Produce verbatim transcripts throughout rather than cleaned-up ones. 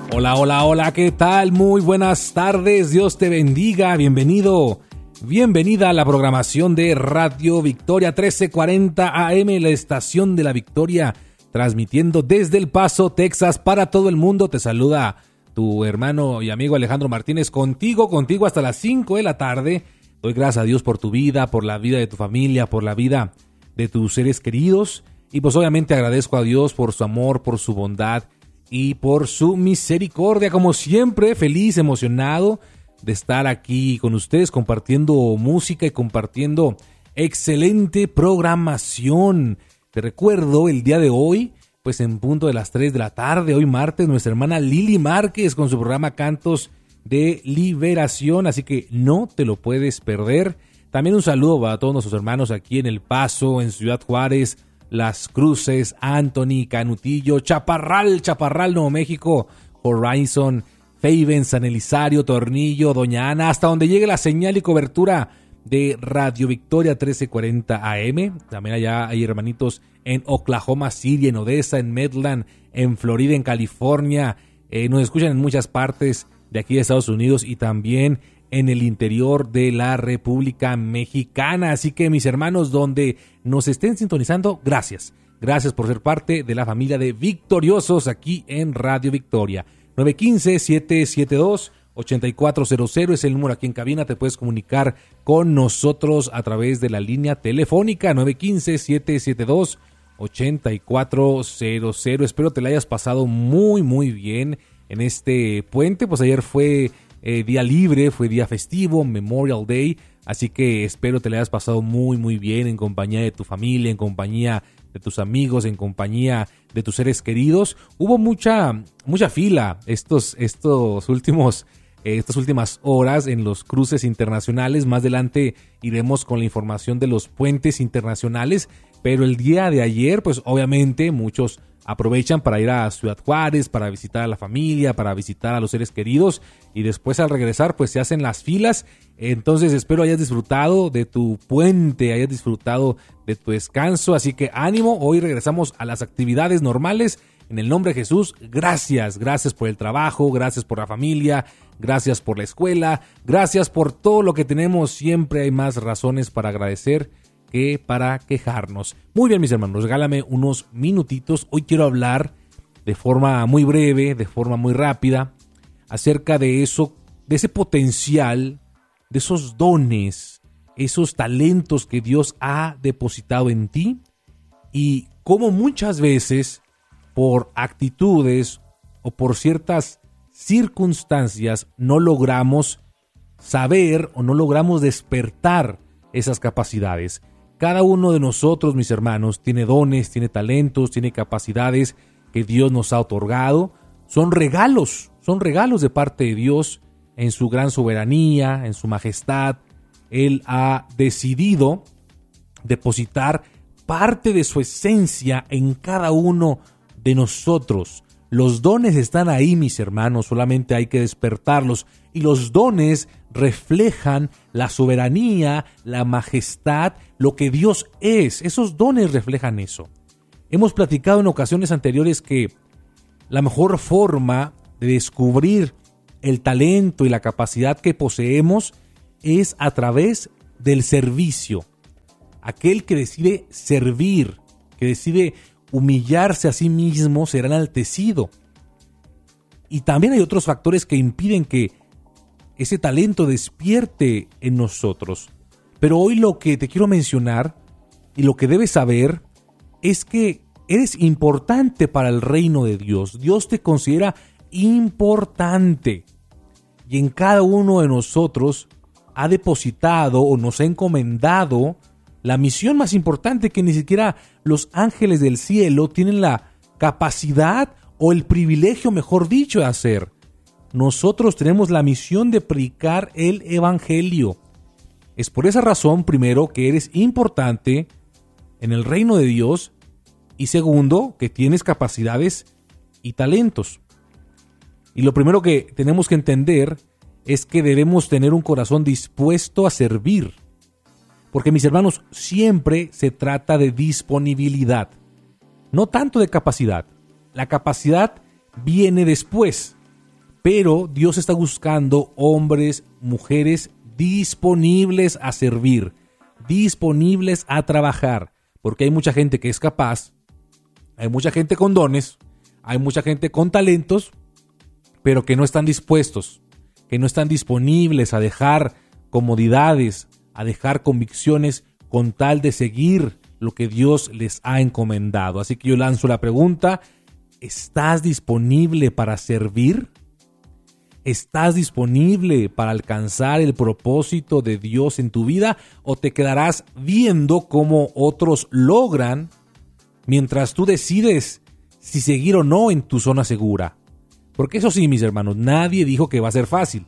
Hola, hola, hola, ¿qué tal? Muy buenas tardes, Dios te bendiga, bienvenido, bienvenida a la programación de Radio Victoria trece cuarenta A M, la estación de la Victoria, transmitiendo desde El Paso, Texas, para todo el mundo. Te saluda tu hermano y amigo Alejandro Martínez, contigo, contigo hasta las cinco de la tarde. Doy gracias a Dios por tu vida, por la vida de tu familia, por la vida de tus seres queridos, y pues obviamente agradezco a Dios por su amor, por su bondad y por su misericordia. Como siempre, feliz, emocionado de estar aquí con ustedes compartiendo música y compartiendo excelente programación. Te recuerdo el día de hoy, pues en punto de las tres de la tarde, hoy martes, nuestra hermana Lili Márquez con su programa Cantos de Liberación, así que no te lo puedes perder. También un saludo a todos nuestros hermanos aquí en El Paso, en Ciudad Juárez, Las Cruces, Anthony, Canutillo, Chaparral, Chaparral, Nuevo México, Horizon, Faven, San Elizario, Tornillo, Doña Ana, hasta donde llegue la señal y cobertura de Radio Victoria trece cuarenta A M. También allá hay hermanitos en Oklahoma City, en Odessa, en Midland, en Florida, en California. Eh, nos escuchan en muchas partes de aquí de Estados Unidos y también en el interior de la República Mexicana. Así que mis hermanos, donde nos estén sintonizando, gracias. Gracias por ser parte de la familia de victoriosos aquí en Radio Victoria. nueve uno cinco, siete siete dos, ocho cuatro cero cero es el número aquí en cabina. Te puedes comunicar con nosotros a través de la línea telefónica nueve uno cinco, siete siete dos, ocho cuatro cero cero. Espero te la hayas pasado muy, muy bien en este puente. Pues ayer fue Eh, día libre, fue día festivo, Memorial Day, así que espero te la hayas pasado muy muy bien en compañía de tu familia, en compañía de tus amigos, en compañía de tus seres queridos. Hubo mucha mucha fila estos estos últimos eh, estas últimas horas en los cruces internacionales. Más adelante iremos con la información de los puentes internacionales, pero el día de ayer, pues obviamente muchos aprovechan para ir a Ciudad Juárez, para visitar a la familia, para visitar a los seres queridos, y después al regresar pues se hacen las filas. Entonces espero hayas disfrutado de tu puente, hayas disfrutado de tu descanso, así que ánimo, hoy regresamos a las actividades normales. En el nombre de Jesús, gracias, gracias por el trabajo, gracias por la familia, gracias por la escuela, gracias por todo lo que tenemos. Siempre hay más razones para agradecer que para quejarnos. Muy bien, mis hermanos, regálame unos minutitos. Hoy quiero hablar de forma muy breve, de forma muy rápida, acerca de eso, de ese potencial, de esos dones, esos talentos que Dios ha depositado en ti, y cómo muchas veces, por actitudes o por ciertas circunstancias, no logramos saber o no logramos despertar esas capacidades. Cada uno de nosotros, mis hermanos, tiene dones, tiene talentos, tiene capacidades que Dios nos ha otorgado. Son regalos, son regalos de parte de Dios en su gran soberanía, en su majestad. Él ha decidido depositar parte de su esencia en cada uno de nosotros. Los dones están ahí, mis hermanos, solamente hay que despertarlos. Y los dones reflejan la soberanía, la majestad, lo que Dios es. Esos dones reflejan eso. Hemos platicado en ocasiones anteriores que la mejor forma de descubrir el talento y la capacidad que poseemos es a través del servicio. Aquel que decide servir, que decide humillarse a sí mismo, será enaltecido. Y también hay otros factores que impiden que ese talento despierte en nosotros. Pero hoy lo que te quiero mencionar y lo que debes saber es que eres importante para el reino de Dios. Dios te considera importante, y en cada uno de nosotros ha depositado o nos ha encomendado la misión más importante que ni siquiera los ángeles del cielo tienen la capacidad o el privilegio, mejor dicho, de hacer. Nosotros tenemos la misión de predicar el evangelio. Es por esa razón, primero, que eres importante en el reino de Dios, y segundo, que tienes capacidades y talentos. Y lo primero que tenemos que entender es que debemos tener un corazón dispuesto a servir. Porque, mis hermanos, siempre se trata de disponibilidad, no tanto de capacidad. La capacidad viene después. Pero Dios está buscando hombres, mujeres disponibles a servir, disponibles a trabajar, porque hay mucha gente que es capaz, hay mucha gente con dones, hay mucha gente con talentos, pero que no están dispuestos, que no están disponibles a dejar comodidades, a dejar convicciones con tal de seguir lo que Dios les ha encomendado. Así que yo lanzo la pregunta: ¿estás disponible para servir? ¿Estás disponible para alcanzar el propósito de Dios en tu vida? ¿O te quedarás viendo cómo otros logran mientras tú decides si seguir o no en tu zona segura? Porque eso sí, mis hermanos, nadie dijo que va a ser fácil.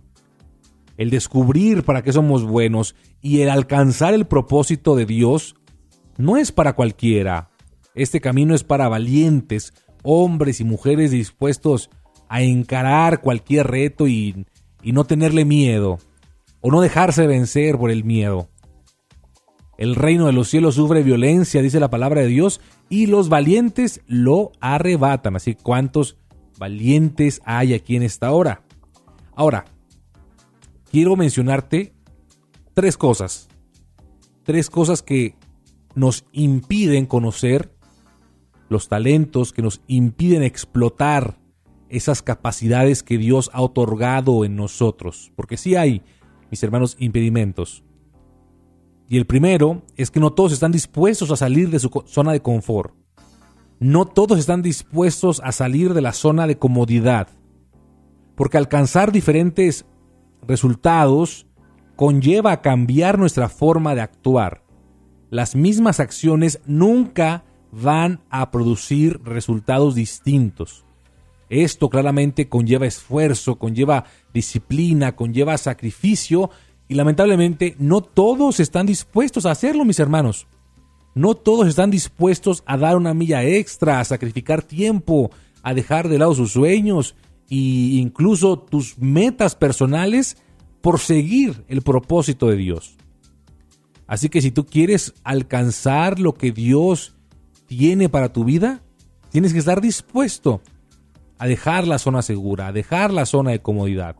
El descubrir para qué somos buenos y el alcanzar el propósito de Dios no es para cualquiera. Este camino es para valientes, hombres y mujeres dispuestos a encarar cualquier reto y, y no tenerle miedo, o no dejarse vencer por el miedo. El reino de los cielos sufre violencia, dice la palabra de Dios, y los valientes lo arrebatan. Así, ¿cuántos valientes hay aquí en esta hora? Ahora, quiero mencionarte tres cosas. Tres cosas que nos impiden conocer los talentos, que nos impiden explotar esas capacidades que Dios ha otorgado en nosotros. Porque sí hay, mis hermanos, impedimentos. Y el primero es que no todos están dispuestos a salir de su zona de confort. No todos están dispuestos a salir de la zona de comodidad. Porque alcanzar diferentes resultados conlleva a cambiar nuestra forma de actuar. Las mismas acciones nunca van a producir resultados distintos. Esto claramente conlleva esfuerzo, conlleva disciplina, conlleva sacrificio y lamentablemente no todos están dispuestos a hacerlo, mis hermanos. No todos están dispuestos a dar una milla extra, a sacrificar tiempo, a dejar de lado sus sueños e incluso tus metas personales por seguir el propósito de Dios. Así que si tú quieres alcanzar lo que Dios tiene para tu vida, tienes que estar dispuesto a dejar la zona segura, a dejar la zona de comodidad.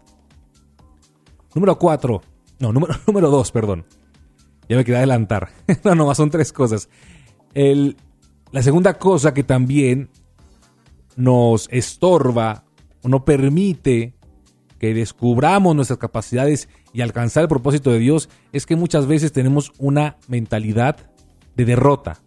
Número cuatro, no, número, número dos, perdón. Ya me quería adelantar. no, no, son tres cosas. El, la segunda cosa que también nos estorba o no permite que descubramos nuestras capacidades y alcanzar el propósito de Dios es que muchas veces tenemos una mentalidad de derrota.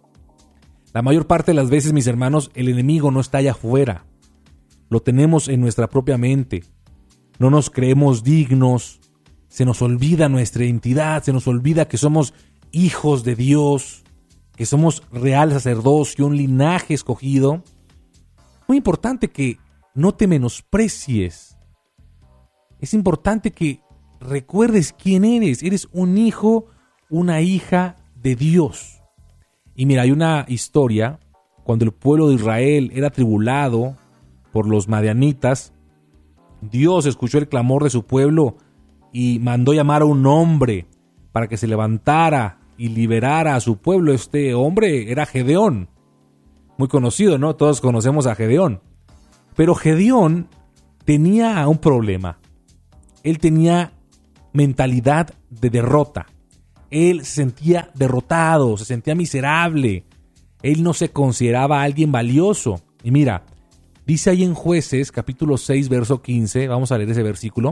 La mayor parte de las veces, mis hermanos, el enemigo no está allá afuera. Lo tenemos en nuestra propia mente. No nos creemos dignos. Se nos olvida nuestra identidad. Se nos olvida que somos hijos de Dios. Que somos real sacerdocio, un linaje escogido. Muy importante que no te menosprecies. Es importante que recuerdes quién eres. Eres un hijo, una hija de Dios. Y mira, hay una historia cuando el pueblo de Israel era tribulado por los madianitas. Dios escuchó el clamor de su pueblo y mandó llamar a un hombre para que se levantara y liberara a su pueblo. Este hombre era Gedeón, muy conocido, ¿no? Todos conocemos a Gedeón. Pero Gedeón tenía un problema. Él tenía mentalidad de derrota. Él se sentía derrotado, se sentía miserable. Él no se consideraba alguien valioso. Y mira, dice ahí en Jueces, capítulo seis, verso quince, vamos a leer ese versículo.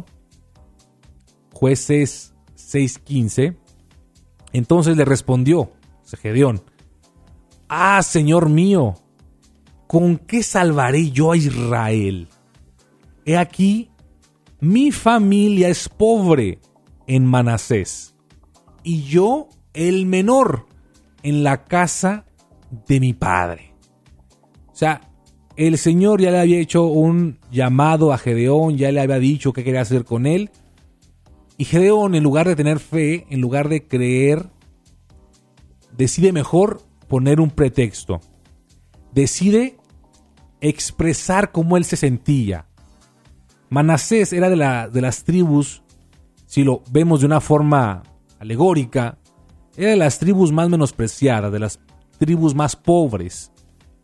Jueces seis, quince. Entonces le respondió Gedeón: Ah, Señor mío, ¿con qué salvaré yo a Israel? He aquí, mi familia es pobre en Manasés, y yo el menor en la casa de mi padre. O sea, el Señor ya le había hecho un llamado a Gedeón, ya le había dicho qué quería hacer con él. Y Gedeón, en lugar de tener fe, en lugar de creer, decide mejor poner un pretexto. Decide expresar cómo él se sentía. Manasés era de, la, de las tribus, si lo vemos de una forma alegórica, era de las tribus más menospreciadas, de las tribus más pobres.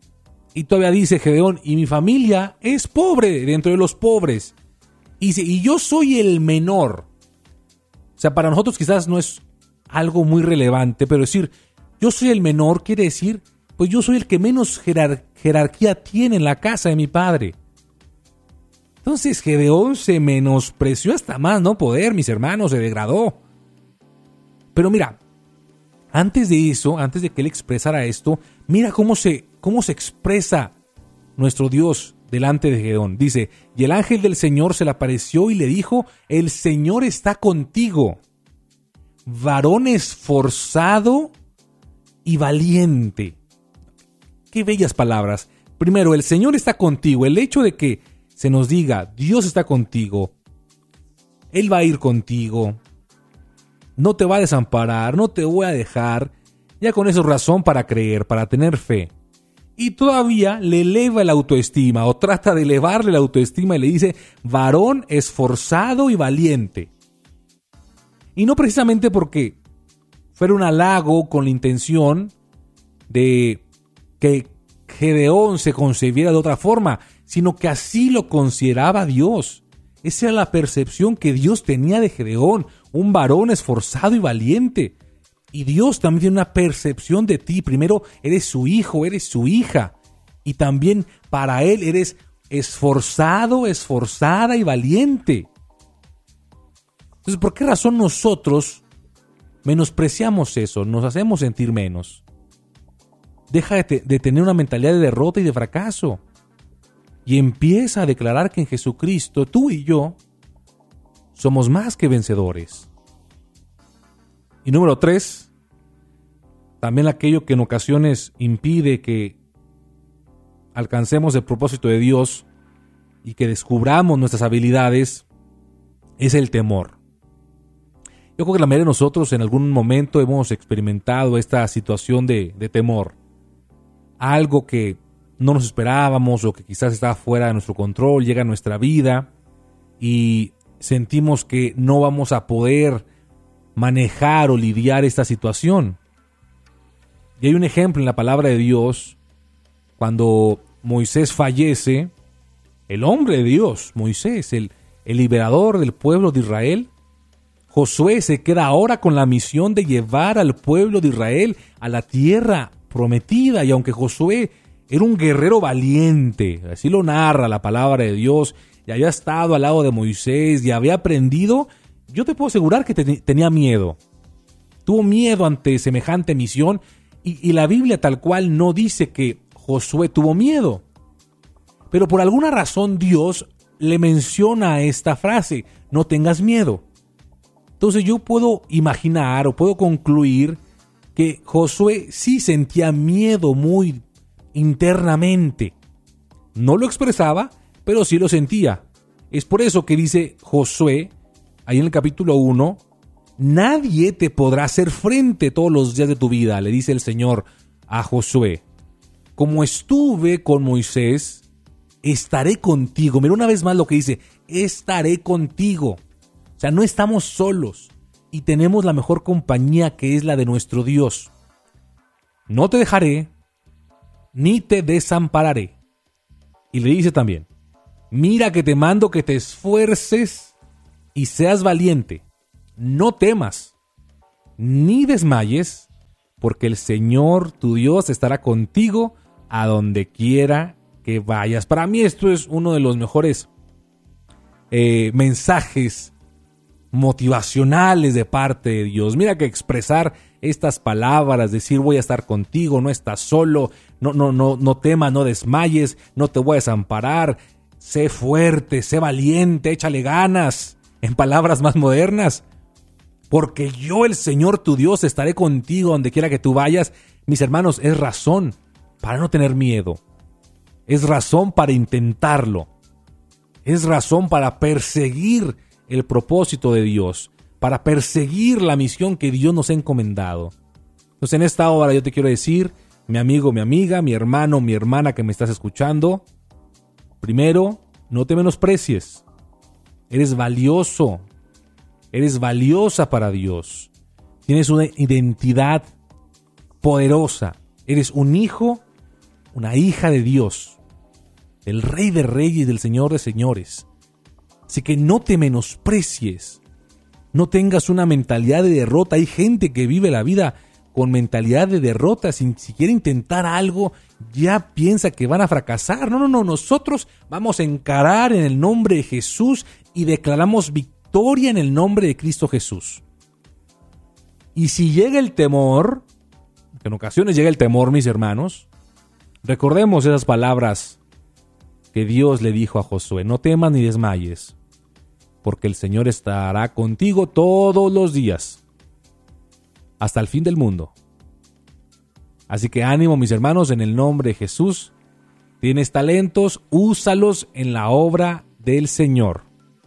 Y todavía dice Gedeón, y mi familia es pobre dentro de los pobres. Y dice, y yo soy el menor. O sea, para nosotros quizás no es algo muy relevante, pero decir, yo soy el menor quiere decir, pues yo soy el que menos jerar- jerarquía tiene en la casa de mi padre. Entonces Gedeón se menospreció hasta más no poder, mis hermanos, se degradó. Pero mira, antes de eso, antes de que él expresara esto, mira cómo se, cómo se expresa nuestro Dios delante de Gedeón. Dice, y el ángel del Señor se le apareció y le dijo, el Señor está contigo, varón esforzado y valiente. Qué bellas palabras. Primero, el Señor está contigo. El hecho de que se nos diga, Dios está contigo, Él va a ir contigo, no te va a desamparar, no te voy a dejar, ya con eso es razón para creer, para tener fe. Y todavía le eleva la autoestima, o trata de elevarle la autoestima y le dice, varón esforzado y valiente. Y no precisamente porque fuera un halago con la intención de que Gedeón se concebiera de otra forma, sino que así lo consideraba Dios. Esa era la percepción que Dios tenía de Gedeón, un varón esforzado y valiente. Y Dios también tiene una percepción de ti. Primero, eres su hijo, eres su hija. Y también para Él eres esforzado, esforzada y valiente. Entonces, ¿por qué razón nosotros menospreciamos eso? Nos hacemos sentir menos. Deja de, te- de tener una mentalidad de derrota y de fracaso. Y empieza a declarar que en Jesucristo, tú y yo, somos más que vencedores. Y número tres, también aquello que en ocasiones impide que alcancemos el propósito de Dios y que descubramos nuestras habilidades, es el temor. Yo creo que la mayoría de nosotros en algún momento hemos experimentado esta situación de, de temor. Algo que no nos esperábamos o que quizás está fuera de nuestro control, llega a nuestra vida y sentimos que no vamos a poder manejar o lidiar esta situación. Y hay un ejemplo en la palabra de Dios, cuando Moisés fallece, el hombre de Dios, Moisés, el, el liberador del pueblo de Israel, Josué se queda ahora con la misión de llevar al pueblo de Israel a la tierra prometida. Y aunque Josué era un guerrero valiente, así lo narra la palabra de Dios, y había estado al lado de Moisés y había aprendido, yo te puedo asegurar que te- tenía miedo. Tuvo miedo ante semejante misión y, y la Biblia tal cual no dice que Josué tuvo miedo. Pero por alguna razón Dios le menciona esta frase, no tengas miedo. Entonces yo puedo imaginar o puedo concluir que Josué sí sentía miedo muy internamente. No lo expresaba, pero sí lo sentía. Es por eso que dice Josué, ahí en el capítulo uno, nadie te podrá hacer frente todos los días de tu vida, le dice el Señor a Josué. Como estuve con Moisés, estaré contigo. Mira una vez más lo que dice, estaré contigo. O sea, no estamos solos y tenemos la mejor compañía que es la de nuestro Dios. No te dejaré, ni te desampararé. Y le dice también, mira que te mando que te esfuerces y seas valiente. No temas, ni desmayes, porque el Señor tu Dios estará contigo a donde quiera que vayas. Para mí esto es uno de los mejores eh, mensajes motivacionales de parte de Dios. Mira que expresar estas palabras, decir voy a estar contigo, no estás solo, no, no, no, no temas, no desmayes, no te voy a desamparar, sé fuerte, sé valiente, échale ganas, en palabras más modernas, porque yo el Señor tu Dios estaré contigo donde quiera que tú vayas. Mis hermanos, es razón para no tener miedo, es razón para intentarlo, es razón para perseguir el propósito de Dios, para perseguir la misión que Dios nos ha encomendado. Entonces en esta hora yo te quiero decir, mi amigo, mi amiga, mi hermano, mi hermana que me estás escuchando, primero, no te menosprecies. Eres valioso, eres valiosa para Dios. Tienes una identidad poderosa, eres un hijo una hija de Dios, del Rey de Reyes y del Señor de Señores. Así que no te menosprecies, no tengas una mentalidad de derrota. Hay gente que vive la vida con mentalidad de derrota, sin siquiera intentar algo, ya piensa que van a fracasar. No, no, no, nosotros vamos a encarar en el nombre de Jesús y declaramos victoria en el nombre de Cristo Jesús. Y si llega el temor, que en ocasiones llega el temor, mis hermanos, recordemos esas palabras que Dios le dijo a Josué: no temas ni desmayes, porque el Señor estará contigo todos los días, hasta el fin del mundo. Así que ánimo, mis hermanos, en el nombre de Jesús. Tienes talentos, úsalos en la obra del Señor.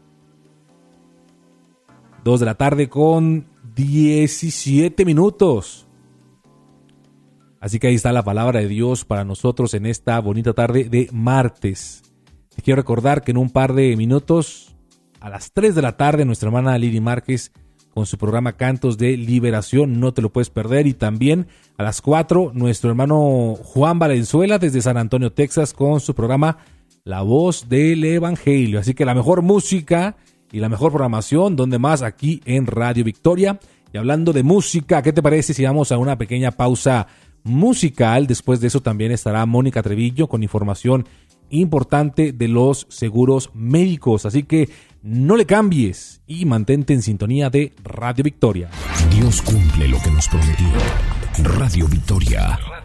Dos de la tarde con diecisiete minutos. Así que ahí está la palabra de Dios para nosotros en esta bonita tarde de martes. Te quiero recordar que en un par de minutos, a las tres de la tarde, nuestra hermana Lili Márquez con su programa Cantos de Liberación, no te lo puedes perder. Y también a las cuatro, nuestro hermano Juan Valenzuela desde San Antonio, Texas, con su programa La Voz del Evangelio. Así que la mejor música y la mejor programación, donde más, aquí en Radio Victoria. Y hablando de música, ¿qué te parece si vamos a una pequeña pausa musical? Después de eso también estará Mónica Trevillo con información importante de los seguros médicos. Así que no le cambies y mantente en sintonía de Radio Victoria. Dios cumple lo que nos prometió. Radio Victoria.